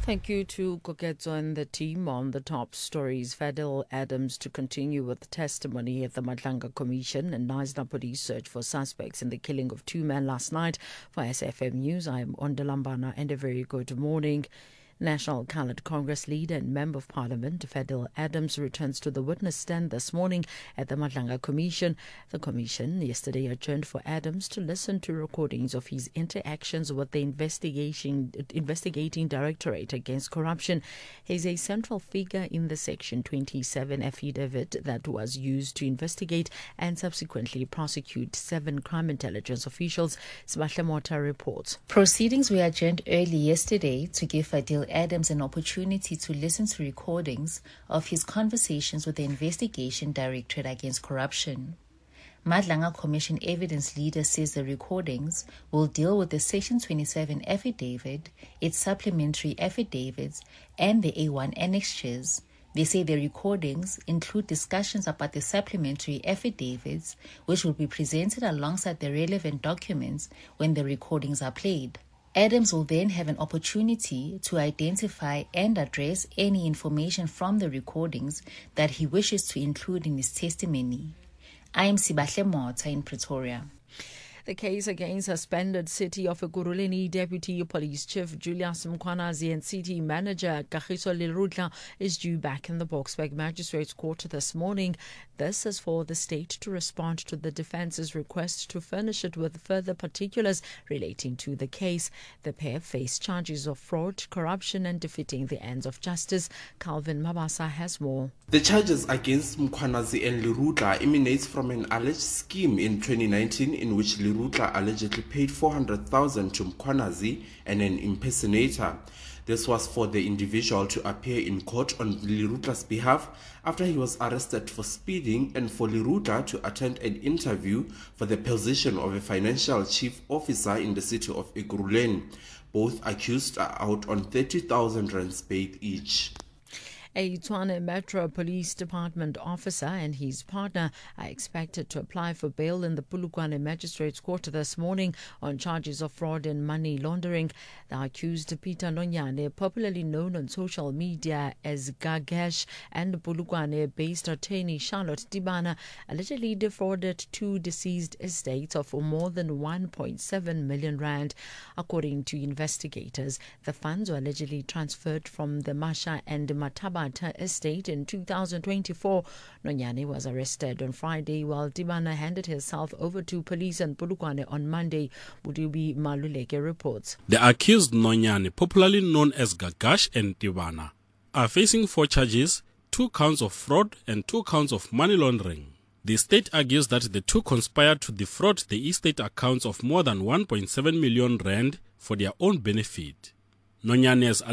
Thank you to Koketso and the team on the top stories. Fadil Adams to continue with testimony at the Madlanga Commission and Knysna police search for suspects in the killing of two men last night. For SFM News, I am Ondalambana and a very good morning. National Coloured Congress leader and Member of Parliament Fadil Adams returns to the witness stand this morning at the Madlanga Commission. The Commission yesterday adjourned for Adams to listen to recordings of his interactions with the investigating Directorate Against Corruption. He is a central figure in the Section 27 affidavit that was used to investigate and subsequently prosecute 7 crime intelligence officials. Sibahle Mota reports. Proceedings were adjourned early yesterday to give Fadil Adams an opportunity to listen to recordings of his conversations with the Investigation Directorate Against Corruption. Madlanga Commission evidence leader says the recordings will deal with the Section 27 affidavit, its supplementary affidavits, and the A1 annexures. They say the recordings include discussions about the supplementary affidavits, which will be presented alongside the relevant documents when the recordings are played. Adams will then have an opportunity to identify and address any information from the recordings that he wishes to include in his testimony. I am Sibahle Mota in Pretoria. The case against suspended City of Ekurhuleni Deputy Police Chief Julius Mkhwanazi and City Manager Kagiso Lerutla is due back in the Boksburg Magistrates Court this morning. This is for the state to respond to the defence's request to furnish it with further particulars relating to the case. The pair face charges of fraud, corruption and defeating the ends of justice. Calvin Mabasa has more. The charges against Mkhwanazi and Lerutla emanates from an alleged scheme in 2019 in which Lerutla allegedly paid 400,000 to Mkhwanazi and an impersonator. This was for the individual to appear in court on Lerutla's behalf after he was arrested for speeding and for Lerutla to attend an interview for the position of a financial chief officer in the city of Ekurhuleni. Both accused are out on 30,000 rands paid each. A Tshwane Metro Police Department officer and his partner are expected to apply for bail in the Polokwane Magistrates Court this morning on charges of fraud and money laundering. The accused Peter Nonyane, popularly known on social media as Gagesh, and Polokwane-based attorney Charlotte Dibana allegedly defrauded 2 deceased estates of more than 1.7 million rand. According to investigators, the funds were allegedly transferred from the Masha and Mataba estate in 2024. Nonyane was arrested on Friday while Dibana handed herself over to police in Polokwane on Monday. Budubi Maluleke reports. The accused Nonyane, popularly known as Gagash and Dibana, are facing 4 charges, 2 counts of fraud and 2 counts of money laundering. The state argues that the 2 conspired to defraud the estate accounts of more than 1.7 million rand for their own benefit. Nonyane has